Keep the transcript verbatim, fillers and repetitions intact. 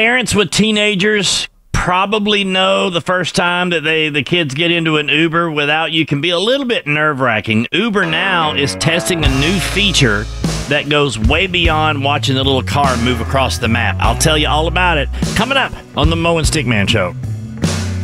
Parents with teenagers probably know the first time that they the kids get into an Uber without you can be a little bit nerve-wracking. Uber now is testing a new feature that goes way beyond watching the little car move across the map. I'll tell you all about it coming up on the Mo and Stickman Show.